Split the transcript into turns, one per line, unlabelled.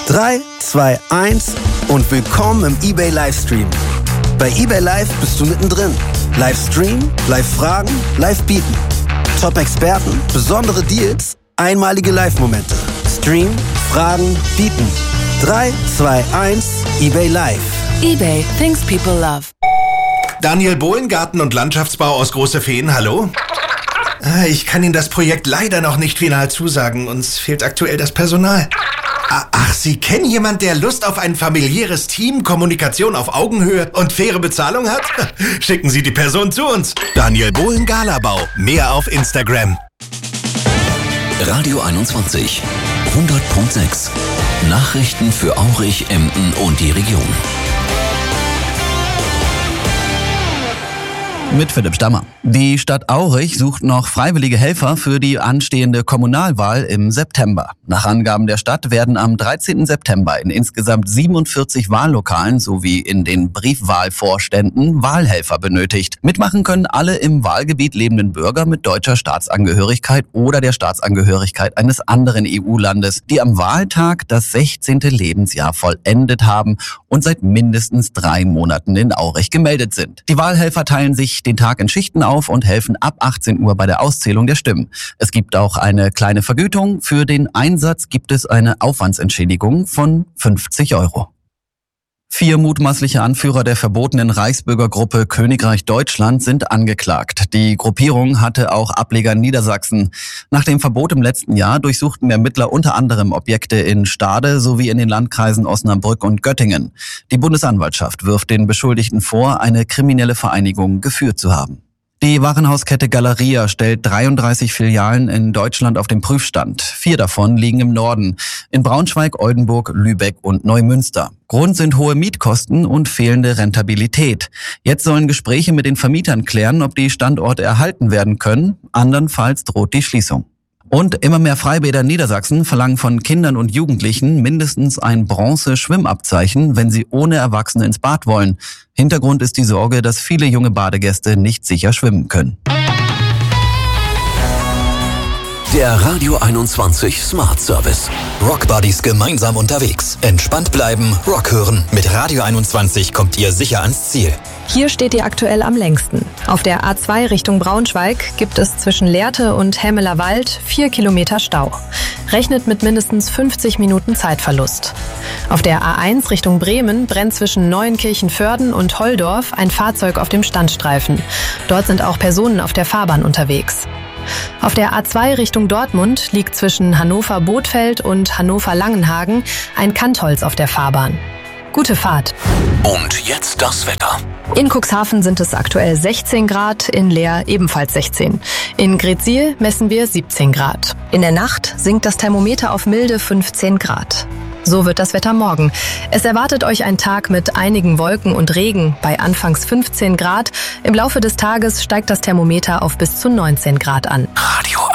3, 2, 1 und willkommen im eBay Livestream. Bei eBay Live bist du mittendrin. Live streamen, live fragen, live bieten. Top-Experten, besondere Deals, einmalige Live-Momente. Stream, fragen, bieten. 3, 2, 1, eBay Live.
eBay, things people love.
Daniel Bohlen, Garten- und Landschaftsbau aus Große Feen, hallo? Ich kann Ihnen das Projekt leider noch nicht final zusagen. Uns fehlt aktuell das Personal. Ach, Sie kennen jemand, der Lust auf ein familiäres Team, Kommunikation auf Augenhöhe und faire Bezahlung hat? Schicken Sie die Person zu uns. Daniel Bohlen, Galabau. Mehr auf Instagram.
Radio 21, 100.6. Nachrichten für Aurich, Emden und die Region.
Mit Philipp Stammer. Die Stadt Aurich sucht noch freiwillige Helfer für die anstehende Kommunalwahl im September. Nach Angaben der Stadt werden am 13. September in insgesamt 47 Wahllokalen sowie in den Briefwahlvorständen Wahlhelfer benötigt. Mitmachen können alle im Wahlgebiet lebenden Bürger mit deutscher Staatsangehörigkeit oder der Staatsangehörigkeit eines anderen EU-Landes, die am Wahltag das 16. Lebensjahr vollendet haben und seit mindestens 3 Monaten in Aurich gemeldet sind. Die Wahlhelfer teilen sich den Tag in Schichten auf und helfen ab 18 Uhr bei der Auszählung der Stimmen. Es gibt auch eine kleine Vergütung. Für den Einsatz gibt es eine Aufwandsentschädigung von 50 €. 4 mutmaßliche Anführer der verbotenen Reichsbürgergruppe Königreich Deutschland sind angeklagt. Die Gruppierung hatte auch Ableger in Niedersachsen. Nach dem Verbot im letzten Jahr durchsuchten Ermittler unter anderem Objekte in Stade sowie in den Landkreisen Osnabrück und Göttingen. Die Bundesanwaltschaft wirft den Beschuldigten vor, eine kriminelle Vereinigung geführt zu haben. Die Warenhauskette Galeria stellt 33 Filialen in Deutschland auf den Prüfstand. 4 davon liegen im Norden, in Braunschweig, Oldenburg, Lübeck und Neumünster. Grund sind hohe Mietkosten und fehlende Rentabilität. Jetzt sollen Gespräche mit den Vermietern klären, ob die Standorte erhalten werden können. Andernfalls droht die Schließung. Und immer mehr Freibäder in Niedersachsen verlangen von Kindern und Jugendlichen mindestens ein Bronze-Schwimmabzeichen, wenn sie ohne Erwachsene ins Bad wollen. Hintergrund ist die Sorge, dass viele junge Badegäste nicht sicher schwimmen können.
Der Radio 21 Smart Service. Rockbuddies gemeinsam unterwegs. Entspannt bleiben, Rock hören. Mit Radio 21 kommt ihr sicher ans Ziel.
Hier steht ihr aktuell am längsten. Auf der A2 Richtung Braunschweig gibt es zwischen Lehrte und Hämeler Wald 4 Kilometer Stau. Rechnet mit mindestens 50 Minuten Zeitverlust. Auf der A1 Richtung Bremen brennt zwischen Neuenkirchen-Vörden und Holdorf ein Fahrzeug auf dem Standstreifen. Dort sind auch Personen auf der Fahrbahn unterwegs. Auf der A2 Richtung Dortmund liegt zwischen Hannover-Bothfeld und Hannover-Langenhagen ein Kantholz auf der Fahrbahn. Gute Fahrt.
Und jetzt das Wetter.
In Cuxhaven sind es aktuell 16 Grad, in Leer ebenfalls 16. In Greetsiel messen wir 17 Grad. In der Nacht sinkt das Thermometer auf milde 15 Grad. So wird das Wetter morgen. Es erwartet euch ein Tag mit einigen Wolken und Regen bei anfangs 15 Grad. Im Laufe des Tages steigt das Thermometer auf bis zu 19 Grad an.
Radio